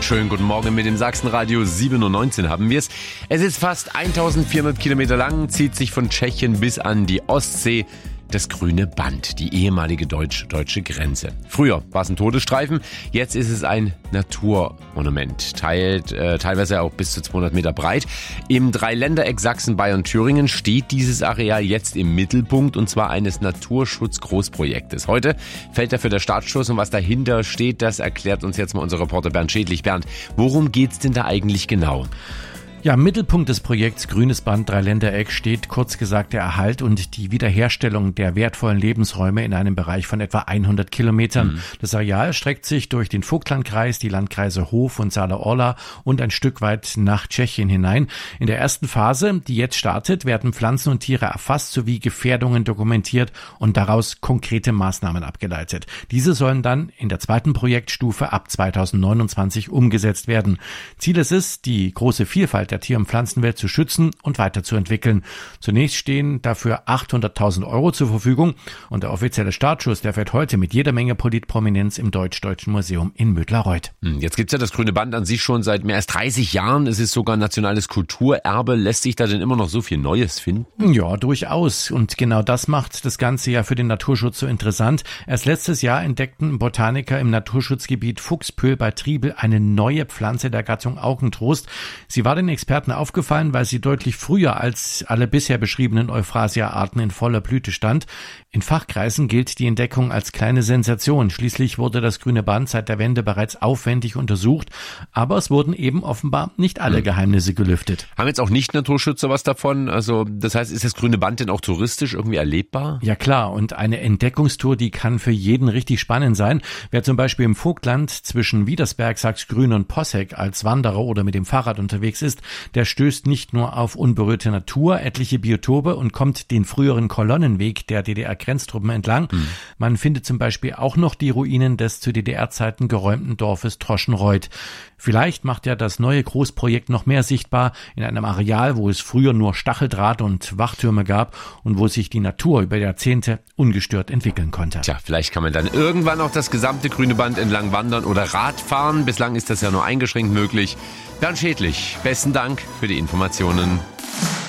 Schönen guten Morgen mit dem Sachsenradio 7:19 haben wir es. Es ist fast 1400 Kilometer lang, zieht sich von Tschechien bis an die Ostsee. Das grüne Band, die ehemalige deutsch-deutsche Grenze. Früher war es ein Todesstreifen, jetzt ist es ein Naturmonument, teilweise auch bis zu 200 Meter breit. Im Dreiländereck Sachsen, Bayern, Thüringen steht dieses Areal jetzt im Mittelpunkt und zwar eines Naturschutzgroßprojektes. Heute fällt dafür der Startschuss und was dahinter steht, das erklärt uns jetzt mal unser Reporter Bernd Schädlich. Bernd, worum geht's denn da eigentlich genau? Ja, im Mittelpunkt des Projekts Grünes Band Dreiländereck steht kurz gesagt der Erhalt und die Wiederherstellung der wertvollen Lebensräume in einem Bereich von etwa 100 Kilometern. Das Areal streckt sich durch den Vogtlandkreis, die Landkreise Hof und Saale-Orla und ein Stück weit nach Tschechien hinein. In der ersten Phase, die jetzt startet, werden Pflanzen und Tiere erfasst sowie Gefährdungen dokumentiert und daraus konkrete Maßnahmen abgeleitet. Diese sollen dann in der zweiten Projektstufe ab 2029 umgesetzt werden. Ziel ist es, die große Vielfalt der Tier- und Pflanzenwelt zu schützen und weiterzuentwickeln. Zunächst stehen dafür 800.000 € zur Verfügung und der offizielle Startschuss, der fällt heute mit jeder Menge Politprominenz im Deutsch-Deutschen Museum in Müttlerreuth. Jetzt gibt's ja das Grüne Band an sich schon seit mehr als 30 Jahren. Es ist sogar nationales Kulturerbe. Lässt sich da denn immer noch so viel Neues finden? Ja, durchaus. Und genau das macht das Ganze ja für den Naturschutz so interessant. Erst letztes Jahr entdeckten Botaniker im Naturschutzgebiet Fuchspöhl bei Triebel eine neue Pflanze der Gattung Augentrost. Sie war den Experten aufgefallen, weil sie deutlich früher als alle bisher beschriebenen Euphrasia-Arten in voller Blüte stand. In Fachkreisen gilt die Entdeckung als kleine Sensation. Schließlich wurde das grüne Band seit der Wende bereits aufwendig untersucht, aber es wurden eben offenbar nicht alle Geheimnisse gelüftet. Haben jetzt auch Nicht-Naturschützer was davon? Also das heißt, ist das grüne Band denn auch touristisch irgendwie erlebbar? Ja klar, und eine Entdeckungstour, die kann für jeden richtig spannend sein. Wer zum Beispiel im Vogtland zwischen Wiedersberg, Sachsgrün und Posseck als Wanderer oder mit dem Fahrrad unterwegs ist, der stößt nicht nur auf unberührte Natur, etliche Biotope und kommt den früheren Kolonnenweg der DDR-Grenztruppen entlang. Man findet zum Beispiel auch noch die Ruinen des zu DDR-Zeiten geräumten Dorfes Troschenreuth. Vielleicht macht ja das neue Großprojekt noch mehr sichtbar in einem Areal, wo es früher nur Stacheldraht und Wachtürme gab und wo sich die Natur über Jahrzehnte ungestört entwickeln konnte. Tja, vielleicht kann man dann irgendwann auch das gesamte grüne Band entlang wandern oder Rad fahren. Bislang ist das ja nur eingeschränkt möglich. Bernd Schädlich, besten Dank für die Informationen.